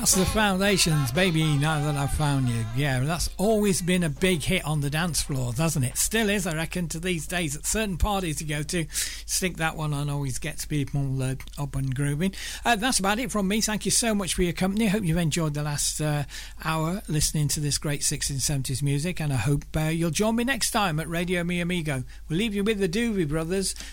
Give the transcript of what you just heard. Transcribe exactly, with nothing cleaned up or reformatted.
That's the Foundations, Baby Now That I've Found You. Yeah, that's always been a big hit on the dance floor, hasn't it? Still is, I reckon, to these days. At certain parties you go to, stick that one on, always gets people uh, up and grooving. Uh, that's about it from me. Thank you so much for your company. I hope you've enjoyed the last uh, hour listening to this great sixties and seventies music, and I hope uh, you'll join me next time at Radio Mi Amigo. We'll leave you with the Doobie Brothers.